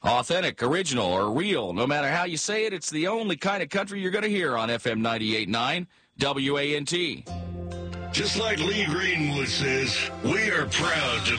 Authentic, original, or real, no matter how you say it, it's the only kind of country you're going to hear on FM 98.9 WANT. Just like Lee Greenwood says, we are proud to